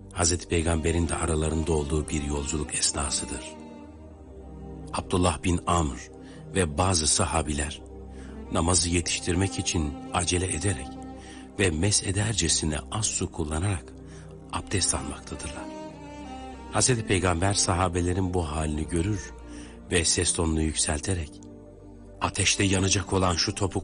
Hazreti Peygamber'in de aralarında olduğu bir yolculuk esnasıdır. Abdullah bin Amr ve bazı sahabiler namazı yetiştirmek için acele ederek ve mesedercesine az su kullanarak abdest almaktadırlar. Hazreti Peygamber sahabelerin bu halini görür ve ses tonunu yükselterek, "Ateşte yanacak olan şu topu